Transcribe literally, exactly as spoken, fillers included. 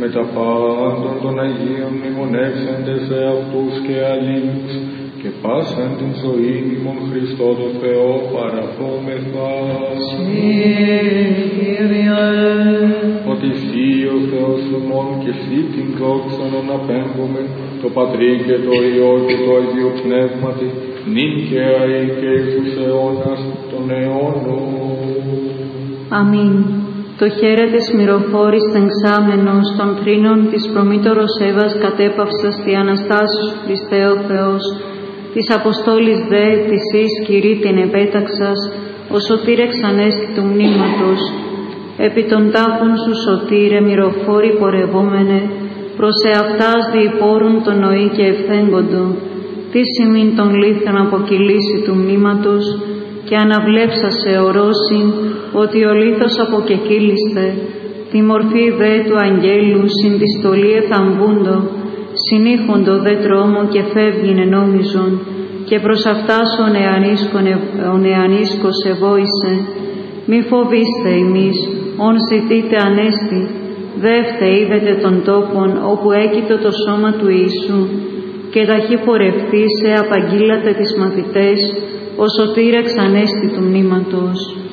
με τα πάντων των Αγίων μνημονεύσαντες σε αυτούς και αλλήλους, και πάσαν την ζωή ημών Χριστό το Θεό παραπόμεθα. Κύριε, ότι εσύ ο Θεός ημών και εσύ την δόξα να αναπέμπουμε, το Πατρί και το Υιό και το Αγίο Πνεύματι, νυν και αεί και εις τους αιώνας των αιώνων. Αμήν. Το χαίρετες μυροφόρης τεγξάμενος των θρήνων της προμήτωρος Εύας κατέπαυσας τη Αναστάσου Χριστέ ο Θεός, της Αποστόλης δε της εις Κυρί την επέταξας, ο σωτήρεξ ανέστη του μνήματος, επί των τάφων σου σωτήρε μυροφόρη πορευόμενε, προς εαυτάς διηπόρουν τον νοή και ευθέγγοντο, τι σημείν των λίθων αποκυλήσει του μνήματος, και αναβλέψασε ορόσιν ότι ο λίθος αποκεκύλιστε, τη μορφή δε του αγγέλου συν τη στολή εθαμβούντο, συνήχοντο δε τρόμο και φεύγειν ενόμιζον, και προς αυτάς ο νεανίσκος ευόησε, μη φοβήστε ημείς, ον ζητείτε ανέστη, δεύτε είδετε των τόπων όπου έκειτο το σώμα του Ιησού, και ταχύ πορευτήσε απαγγείλατε τις μαθητές, ο σωτήρεξ ανέστη του μνήματος.